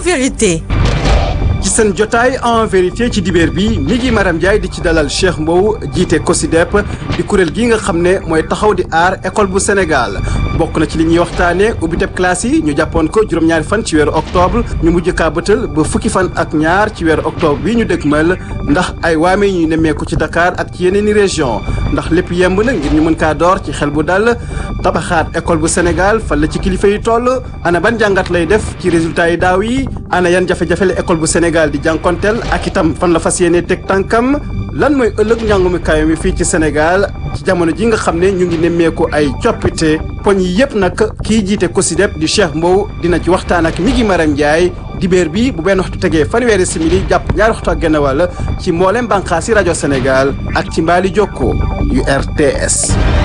vérité. ci seen jotaay en vérité ci dibeer bi mi ngi Maram Ndiaye di ci dalal Cheikh Mbow jiite COSYDEP di kuréel gi nga xam ne mooy taxaw di aar école bu Sénégal bokk na ci li ñuy waxtaane ubbiteb classe yi ñu jàppoon ko juróom-ñaari fan ci weeru octobre ñu mujj kaa bëtal ba fukki fan ak ñaar ci weeru octobre bi ñu dëgmal ndax ay waame ñuy nemmeeku ci Dakar ak ci yeneen i région ndax lépp yemb na ngir ñu mën kaa door ci xel bu dal tabaxaat école bu Sénégal fan la ci kilifa yi toll ana ban jàngat lay def ci résultat yi daaw yi ana yan jafe-jafe la école bu Sénégal di jànkonteel ak itam fan la fas yéene teg tànkam lan mooy ëllëg njàngumi kaay mi fii ci Sénégal ci jamono ji nga xam ne ñu ngi nemmeeku ay coppite poñ yi yëpp nag kii jiite COSYDEP di Cheikh Mbow dina ci waxtaan ak mi ngi Maram Ndiaye dibéer bi bu benn waxtu tegee fanweeri simili jàpp ñaari waxtu ak genn wàll ci mboolem bànqaasi rajo Sénégal ak ci mbaali jokko yu RTS.